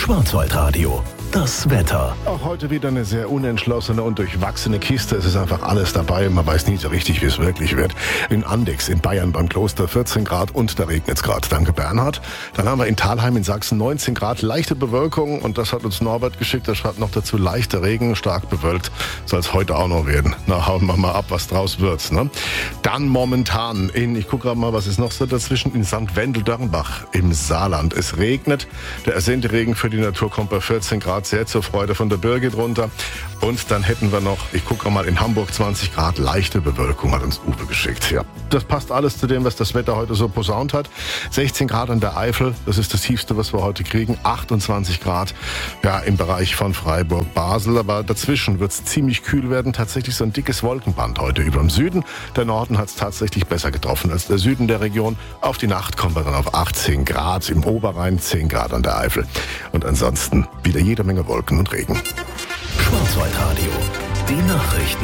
Schwarzwaldradio. Das Wetter. Auch heute wieder eine sehr unentschlossene und durchwachsene Kiste. Es ist einfach alles dabei. Man weiß nie so richtig, wie es wirklich wird. In Andechs in Bayern beim Kloster 14 Grad und da regnet es gerade. Danke, Bernhard. Dann haben wir in Thalheim in Sachsen 19 Grad, leichte Bewölkung. Und das hat uns Norbert geschickt. Er schreibt noch dazu leichter Regen, stark bewölkt. Soll es heute auch noch werden. Na, hauen wir mal ab, was draus wird. Ne? Dann momentan ich gucke gerade mal, was ist noch so dazwischen, in St. Wendel-Dörnbach im Saarland. Es regnet. Der ersehnte Regen für die Natur kommt bei 14 Grad. Sehr zur Freude von der Birgit runter. Und dann hätten wir noch, ich gucke mal, in Hamburg 20 Grad, leichte Bewölkung, hat uns Uwe geschickt. Ja, das passt alles zu dem, was das Wetter heute so posaunt hat. 16 Grad in der Eifel, das ist das Tiefste, was wir heute kriegen. 28 Grad, ja, im Bereich von Freiburg, Basel. Aber dazwischen wird es ziemlich kühl werden. Tatsächlich so ein dickes Wolkenband heute über dem Süden. Der Norden hat es tatsächlich besser getroffen als der Süden der Region. Auf die Nacht kommen wir dann auf 18 Grad, im Oberrhein 10 Grad an der Eifel. Und ansonsten wieder jede Menge Wolken und Regen. Schwarzwaldradio. Die Nachrichten.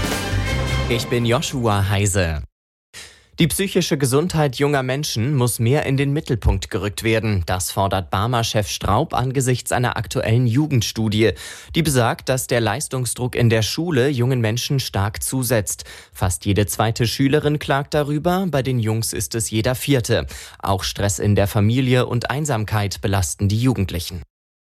Ich bin Joshua Heise. Die psychische Gesundheit junger Menschen muss mehr in den Mittelpunkt gerückt werden. Das fordert Barmer-Chef Straub angesichts einer aktuellen Jugendstudie. Die besagt, dass der Leistungsdruck in der Schule jungen Menschen stark zusetzt. Fast jede zweite Schülerin klagt darüber, bei den Jungs ist es jeder vierte. Auch Stress in der Familie und Einsamkeit belasten die Jugendlichen.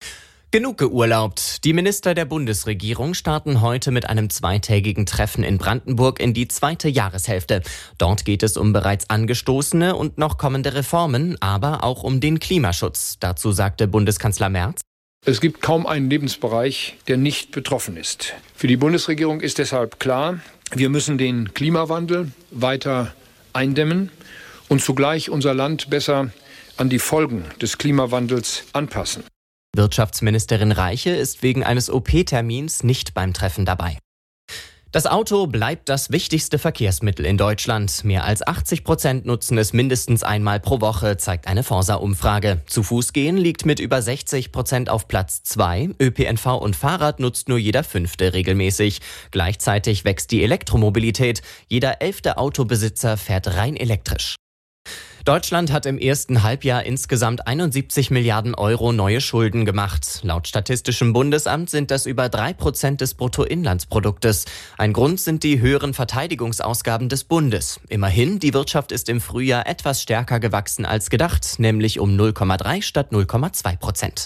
Genug geurlaubt. Die Minister der Bundesregierung starten heute mit einem zweitägigen Treffen in Brandenburg in die zweite Jahreshälfte. Dort geht es um bereits angestoßene und noch kommende Reformen, aber auch um den Klimaschutz. Dazu sagte Bundeskanzler Merz: Es gibt kaum einen Lebensbereich, der nicht betroffen ist. Für die Bundesregierung ist deshalb klar, wir müssen den Klimawandel weiter eindämmen und zugleich unser Land besser an die Folgen des Klimawandels anpassen. Wirtschaftsministerin Reiche ist wegen eines OP-Termins nicht beim Treffen dabei. Das Auto bleibt das wichtigste Verkehrsmittel in Deutschland. Mehr als 80% nutzen es mindestens einmal pro Woche, zeigt eine Forsa-Umfrage. Zu Fuß gehen liegt mit über 60% auf Platz 2. ÖPNV und Fahrrad nutzt nur jeder 5. regelmäßig. Gleichzeitig wächst die Elektromobilität. Jeder 11. Autobesitzer fährt rein elektrisch. Deutschland hat im ersten Halbjahr insgesamt 71 Milliarden Euro neue Schulden gemacht. Laut Statistischem Bundesamt sind das über 3% des Bruttoinlandsproduktes. Ein Grund sind die höheren Verteidigungsausgaben des Bundes. Immerhin, die Wirtschaft ist im Frühjahr etwas stärker gewachsen als gedacht, nämlich um 0,3 statt 0,2%.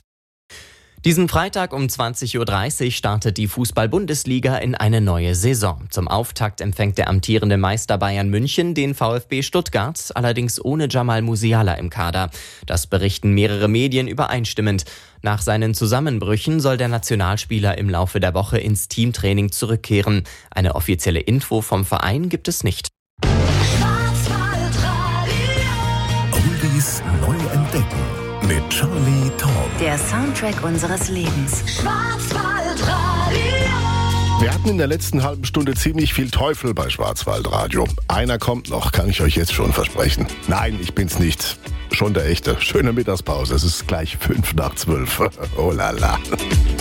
Diesen Freitag um 20.30 Uhr startet die Fußball-Bundesliga in eine neue Saison. Zum Auftakt empfängt der amtierende Meister Bayern München den VfB Stuttgart, allerdings ohne Jamal Musiala im Kader. Das berichten mehrere Medien übereinstimmend. Nach seinen Zusammenbrüchen soll der Nationalspieler im Laufe der Woche ins Teamtraining zurückkehren. Eine offizielle Info vom Verein gibt es nicht. Oldies neu entdecken. Mit Charlie Tom. Der Soundtrack unseres Lebens. Schwarzwaldradio. Wir hatten in der letzten halben Stunde ziemlich viel Teufel bei Schwarzwaldradio. Einer kommt noch, kann ich euch jetzt schon versprechen. Nein, ich bin's nicht. Schon der echte. Schöne Mittagspause. Es ist gleich 11:55. Oh la la.